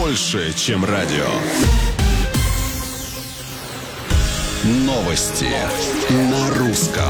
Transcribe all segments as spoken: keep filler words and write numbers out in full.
больше, чем радио. Новости на русском.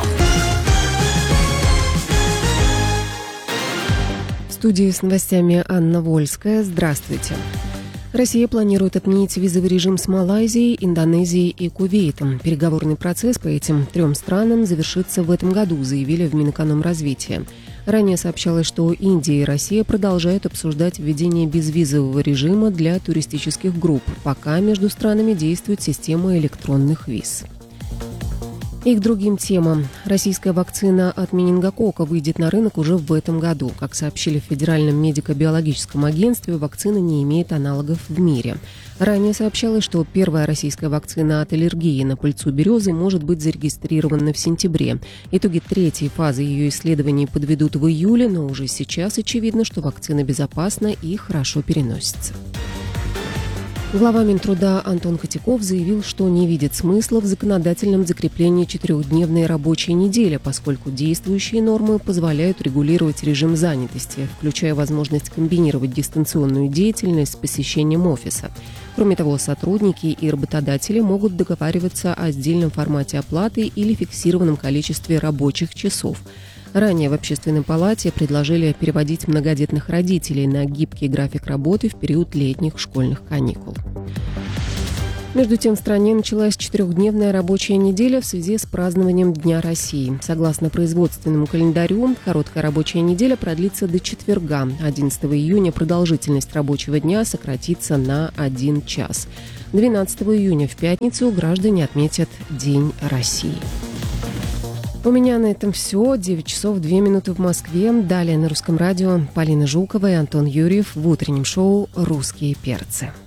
В студии с новостями Анна Вольская. Здравствуйте. Россия планирует отменить визовый режим с Малайзией, Индонезией и Кувейтом. Переговорный процесс по этим трем странам завершится в этом году, заявили в Минэкономразвития. Ранее сообщалось, что Индия и Россия продолжают обсуждать введение безвизового режима для туристических групп, пока между странами действует система электронных виз. И к другим темам. Российская вакцина от менингококка выйдет на рынок уже в этом году. Как сообщили в Федеральном медико-биологическом агентстве, вакцина не имеет аналогов в мире. Ранее сообщалось, что первая российская вакцина от аллергии на пыльцу березы может быть зарегистрирована в сентябре. Итоги третьей фазы ее исследований подведут в июле, но уже сейчас очевидно, что вакцина безопасна и хорошо переносится. Глава Минтруда Антон Котяков заявил, что не видит смысла в законодательном закреплении четырехдневной рабочей недели, поскольку действующие нормы позволяют регулировать режим занятости, включая возможность комбинировать дистанционную деятельность с посещением офиса. Кроме того, сотрудники и работодатели могут договариваться о сдельном формате оплаты или фиксированном количестве рабочих часов. Ранее в Общественной палате предложили переводить многодетных родителей на гибкий график работы в период летних школьных каникул. Между тем, в стране началась четырехдневная рабочая неделя в связи с празднованием Дня России. Согласно производственному календарю, короткая рабочая неделя продлится до четверга. одиннадцатого июня продолжительность рабочего дня сократится на один час. двенадцатого июня в пятницу граждане отметят День России. У меня на этом все. девять часов две минуты в Москве. Далее на Русском радио Полина Жукова и Антон Юрьев в утреннем шоу «Русские перцы».